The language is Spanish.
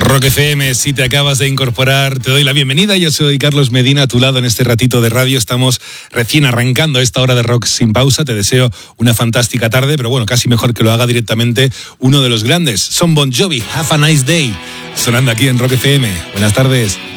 Rock FM, si te acabas de incorporar, te doy la bienvenida. Yo soy Carlos Medina, a tu lado en este ratito de radio. Estamos recién arrancando esta hora de Rock sin pausa. Te deseo una fantástica tarde, pero bueno, casi mejor que lo haga directamente uno de los grandes. Son Bon Jovi, Have a Nice Day, sonando aquí en Rock FM. Buenas tardes.